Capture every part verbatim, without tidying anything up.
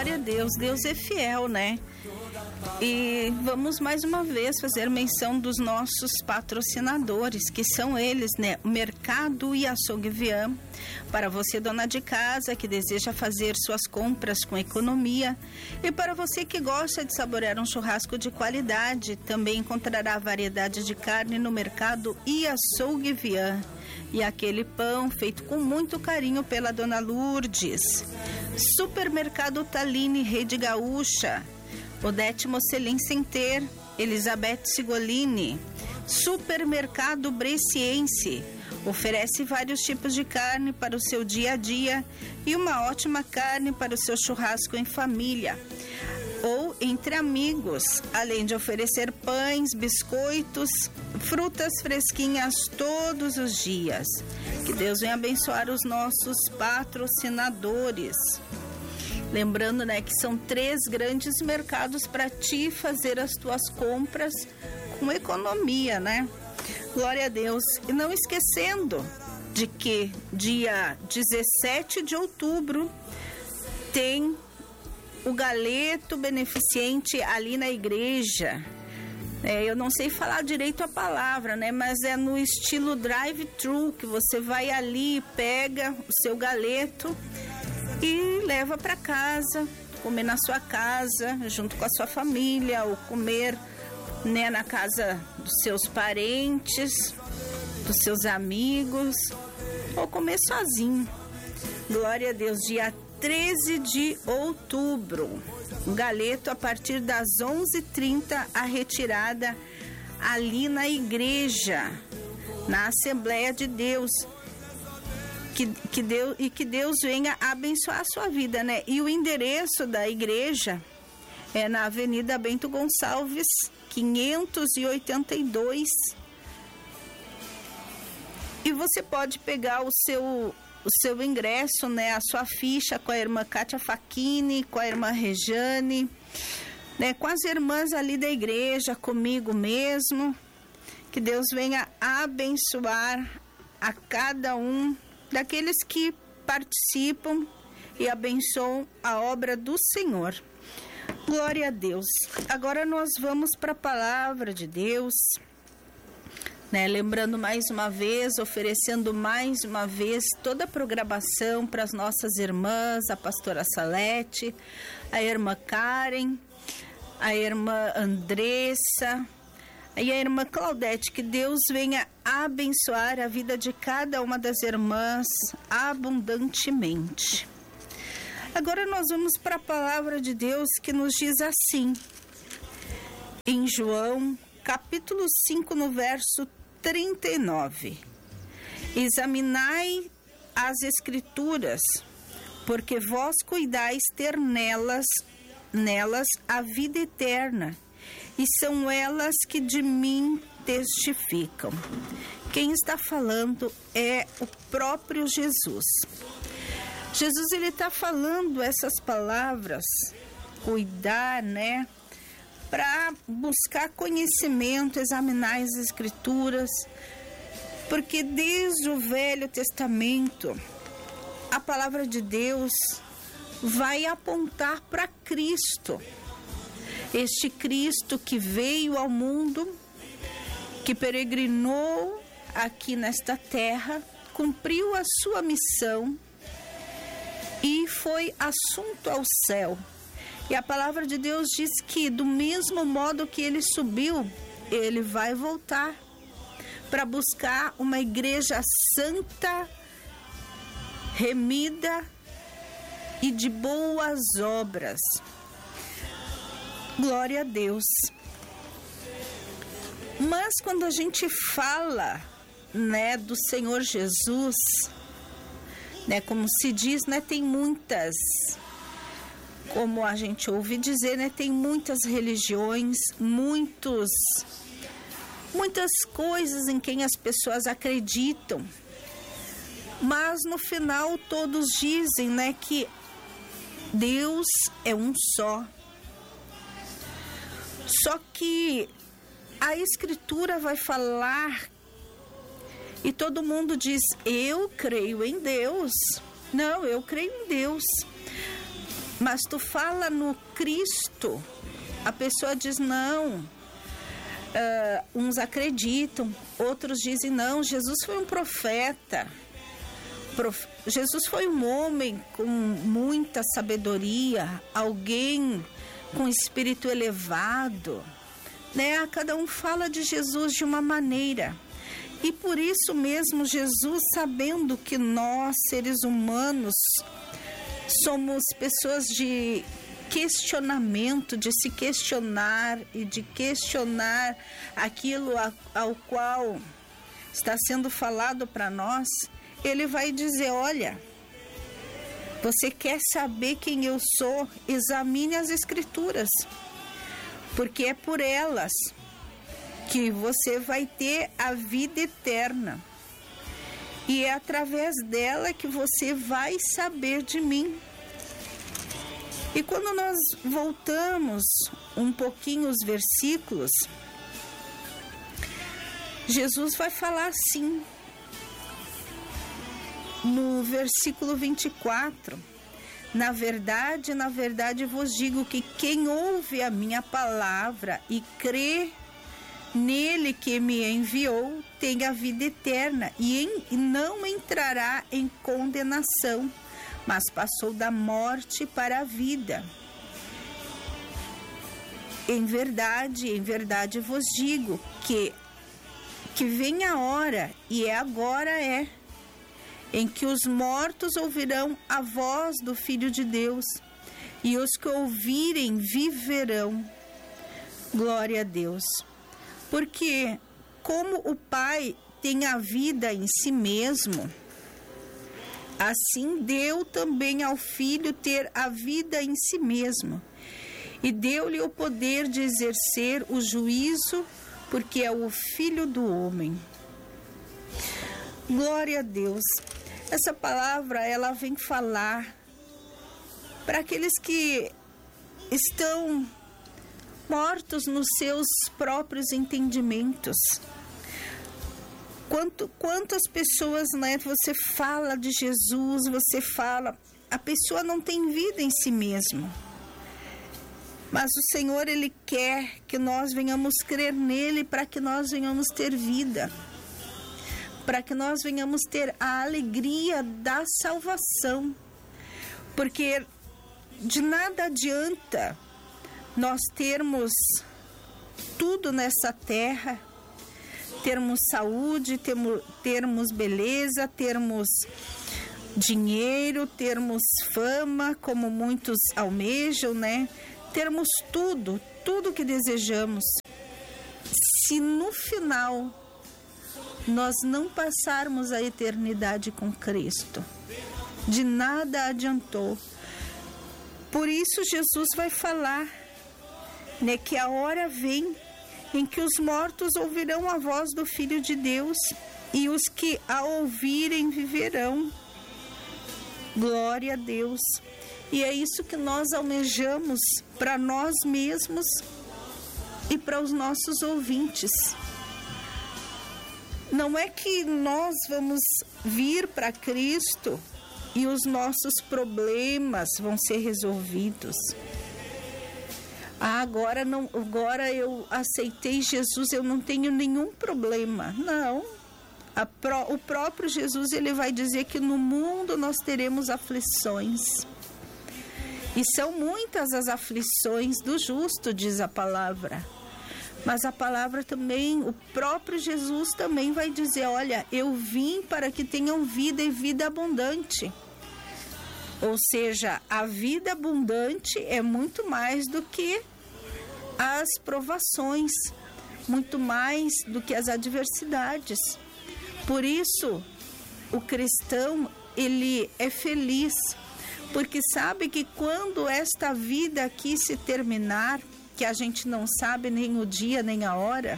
Glória a Deus, Deus é fiel, né? E vamos mais uma vez fazer menção dos nossos patrocinadores, que são eles, né? O Mercado e Açougue Vian. Para você, dona de casa, que deseja fazer suas compras com economia, e para você que gosta de saborear um churrasco de qualidade, também encontrará variedade de carne no Mercado e Açougue Vian. E aquele pão feito com muito carinho pela dona Lourdes. Supermercado Taline, Rede Gaúcha. Odete Mocelin Center, Elizabeth Sigolini. Supermercado Bresciense oferece vários tipos de carne para o seu dia a dia e uma ótima carne para o seu churrasco em família ou entre amigos, além de oferecer pães, biscoitos, frutas fresquinhas todos os dias. Que Deus venha abençoar os nossos patrocinadores. Lembrando, né, que são três grandes mercados para ti fazer as tuas compras com economia, né? Glória a Deus. E não esquecendo de que dia dezessete de outubro tem o galeto beneficente ali na igreja. É, eu não sei falar direito a palavra, né? Mas é no estilo drive-thru, que você vai ali, pega o seu galeto e leva para casa, comer na sua casa, junto com a sua família, ou comer, né, na casa dos seus parentes, dos seus amigos, ou comer sozinho. Glória a Deus, dia treze de outubro, o galeto a partir das onze e trinta, a retirada ali na igreja, na Assembleia de Deus. Que, que Deus, e que Deus venha abençoar a sua vida, né? E o endereço da igreja é na Avenida Bento Gonçalves, quinhentos e oitenta e dois. E você pode pegar o seu, o seu ingresso, né? A sua ficha com a irmã Kátia Facchini, com a irmã Rejane, né? Com as irmãs ali da igreja, comigo mesmo. Que Deus venha abençoar a cada um daqueles que participam e abençoam a obra do Senhor. Glória a Deus. Agora nós vamos para a palavra de Deus, né? Lembrando mais uma vez, oferecendo mais uma vez toda a programação para as nossas irmãs, a pastora Salete, a irmã Karen, a irmã Andressa e a irmã Claudete. Que Deus venha abençoar a vida de cada uma das irmãs abundantemente. Agora nós vamos para a palavra de Deus, que nos diz assim, em João, capítulo cinco, no verso trinta e nove. Examinai as Escrituras, porque vós cuidais ter nelas, nelas a vida eterna, e são elas que de mim testificam. Quem está falando é o próprio Jesus. Jesus, ele está falando essas palavras, cuidar, né? Para buscar conhecimento, examinar as Escrituras, porque desde o Velho Testamento, a palavra de Deus vai apontar para Cristo. Este Cristo que veio ao mundo, que peregrinou aqui nesta terra, cumpriu a sua missão e foi assunto ao céu. E a palavra de Deus diz que do mesmo modo que ele subiu, ele vai voltar para buscar uma igreja santa, remida e de boas obras. Glória a Deus. Mas quando a gente fala, né, do Senhor Jesus, né, como se diz, né, tem muitas, como a gente ouve dizer, né, tem muitas religiões, muitos, muitas coisas em quem as pessoas acreditam, mas no final todos dizem, né, que Deus é um só. Só que a Escritura vai falar e todo mundo diz, eu creio em Deus. Não, eu creio em Deus. Mas tu fala no Cristo, a pessoa diz não. Uh, uns acreditam, outros dizem não, Jesus foi um profeta. Prof... Jesus foi um homem com muita sabedoria, alguém com espírito elevado, né? Cada um fala de Jesus de uma maneira. E por isso mesmo, Jesus, sabendo que nós, seres humanos, somos pessoas de questionamento, de se questionar e de questionar aquilo a, ao qual está sendo falado para nós, ele vai dizer, olha, você quer saber quem eu sou? Examine as Escrituras, porque é por elas que você vai ter a vida eterna. E é através dela que você vai saber de mim. E quando nós voltamos um pouquinho os versículos, Jesus vai falar assim, no versículo vinte e quatro, na verdade, na verdade vos digo que quem ouve a minha palavra e crê nele que me enviou, tem a vida eterna e, em, e não entrará em condenação, mas passou da morte para a vida. Em verdade, em verdade vos digo que, que vem a hora, e é agora é, em que os mortos ouvirão a voz do Filho de Deus, e os que ouvirem viverão. Glória a Deus. Porque como o Pai tem a vida em si mesmo, assim deu também ao Filho ter a vida em si mesmo, e deu-lhe o poder de exercer o juízo, porque é o Filho do homem. Glória a Deus. Essa palavra, ela vem falar para aqueles que estão mortos nos seus próprios entendimentos. Quanto, quantas pessoas, né, você fala de Jesus, você fala, a pessoa não tem vida em si mesma. Mas o Senhor, Ele quer que nós venhamos crer nele para que nós venhamos ter vida, para que nós venhamos ter a alegria da salvação. Porque de nada adianta nós termos tudo nessa terra, termos saúde, termos, termos beleza, termos dinheiro, termos fama, como muitos almejam, né? Termos tudo, tudo que desejamos. Se no final nós não passarmos a eternidade com Cristo, de nada adiantou. Por isso Jesus vai falar, né, que a hora vem em que os mortos ouvirão a voz do Filho de Deus, e os que a ouvirem viverão. Glória a Deus. E é isso que nós almejamos para nós mesmos e para os nossos ouvintes. Não é que nós vamos vir para Cristo e os nossos problemas vão ser resolvidos. Ah, agora, não, agora eu aceitei Jesus, eu não tenho nenhum problema. Não. A pró, o próprio Jesus, ele vai dizer que no mundo nós teremos aflições. E são muitas as aflições do justo, diz a palavra. Mas a palavra também, o próprio Jesus também vai dizer, olha, eu vim para que tenham vida e vida abundante. Ou seja, a vida abundante é muito mais do que as provações, muito mais do que as adversidades. Por isso, o cristão, ele é feliz, porque sabe que quando esta vida aqui se terminar, que a gente não sabe nem o dia nem a hora,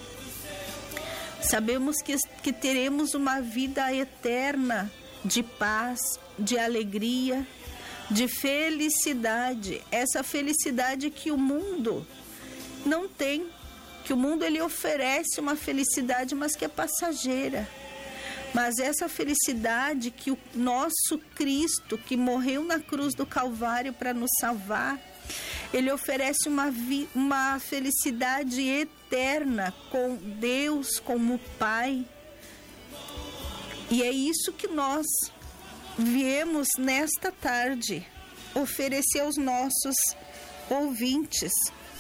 sabemos que, que teremos uma vida eterna de paz, de alegria, de felicidade, essa felicidade que o mundo não tem, que o mundo ele oferece uma felicidade, mas que é passageira. Mas essa felicidade que o nosso Cristo, que morreu na cruz do Calvário para nos salvar, Ele oferece uma, vi, uma felicidade eterna com Deus como Pai. E é isso que nós viemos nesta tarde oferecer aos nossos ouvintes.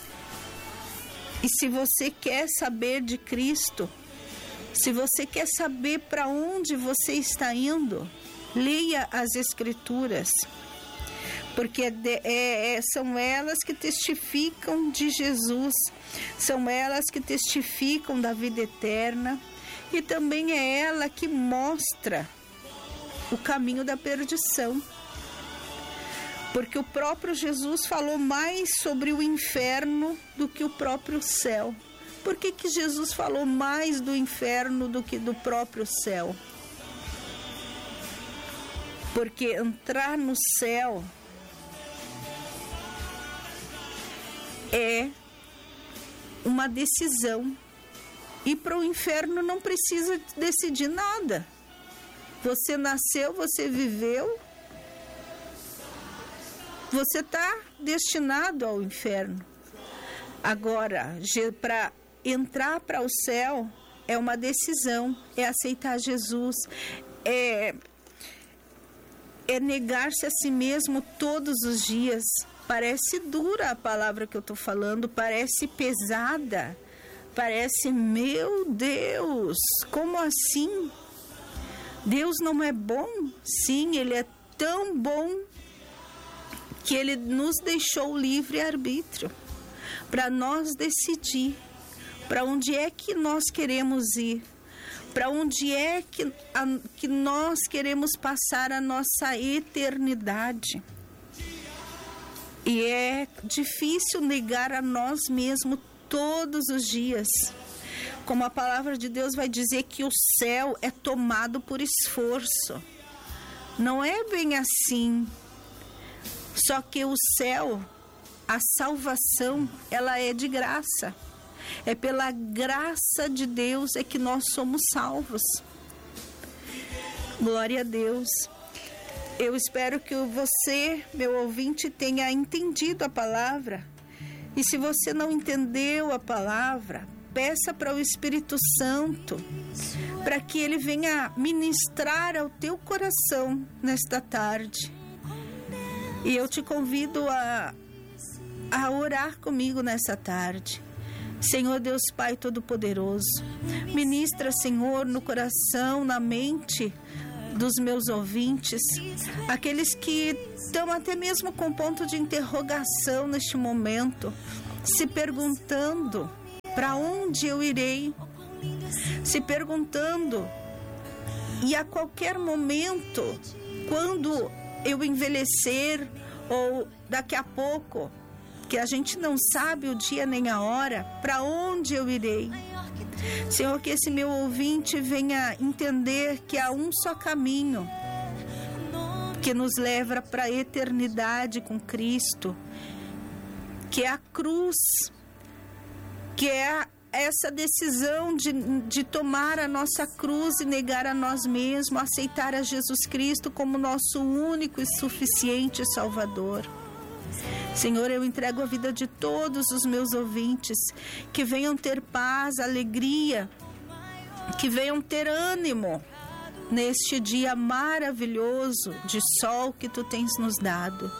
E se você quer saber de Cristo, se você quer saber para onde você está indo, leia as Escrituras, porque é, é, são elas que testificam de Jesus, são elas que testificam da vida eterna, e também é ela que mostra o caminho da perdição. Porque o próprio Jesus falou mais sobre o inferno do que o próprio céu. Por que que Jesus falou mais do inferno do que do próprio céu? Porque entrar no céu é uma decisão. E para o inferno não precisa decidir nada. Você nasceu, você viveu, você está destinado ao inferno. Agora, para entrar para o céu é uma decisão, é aceitar Jesus, é, é negar-se a si mesmo todos os dias. Parece dura a palavra que eu estou falando, parece pesada, parece, meu Deus, como assim? Deus não é bom? Sim, Ele é tão bom que Ele nos deixou o livre-arbítrio para nós decidir para onde é que nós queremos ir, para onde é que, a, que nós queremos passar a nossa eternidade. E é difícil negar a nós mesmos todos os dias. Como a palavra de Deus vai dizer que o céu é tomado por esforço. Não é bem assim. Só que o céu, a salvação, ela é de graça. É pela graça de Deus é que nós somos salvos. Glória a Deus. Eu espero que você, meu ouvinte, tenha entendido a palavra. E se você não entendeu a palavra, peça para o Espírito Santo, para que ele venha ministrar ao teu coração nesta tarde. E eu te convido a, a orar comigo nessa tarde. Senhor Deus Pai Todo-Poderoso, ministra, Senhor, no coração, na mente dos meus ouvintes, aqueles que estão até mesmo com ponto de interrogação neste momento, se perguntando para onde eu irei, se perguntando, e a qualquer momento, quando eu envelhecer, ou daqui a pouco, que a gente não sabe o dia nem a hora, para onde eu irei. Senhor, que esse meu ouvinte venha entender que há um só caminho que nos leva para a eternidade com Cristo, que é a cruz, que é essa decisão de, de tomar a nossa cruz e negar a nós mesmos, aceitar a Jesus Cristo como nosso único e suficiente Salvador. Senhor, eu entrego a vida de todos os meus ouvintes, que venham ter paz, alegria, que venham ter ânimo neste dia maravilhoso de sol que Tu tens nos dado.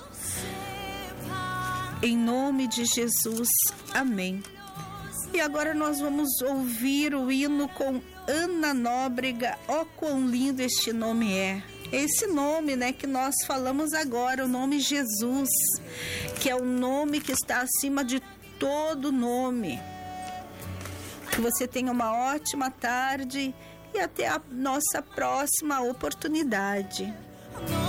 Em nome de Jesus, amém. E agora nós vamos ouvir o hino com Ana Nóbrega. Ó, quão lindo este nome é. Esse nome, né, que nós falamos agora, o nome Jesus, que é o nome que está acima de todo nome. Que você tenha uma ótima tarde e até a nossa próxima oportunidade.